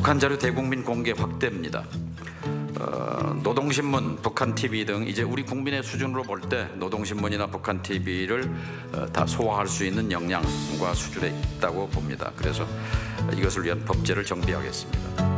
북한 자료 대국민 공개 확대입니다. 노동신문, 북한TV 등 이제 우리 국민의 수준으로 볼 때 노동신문이나 북한TV를 다 소화할 수 있는 역량과 수준에 있다고 봅니다. 그래서 이것을 위한 법제를 정비하겠습니다.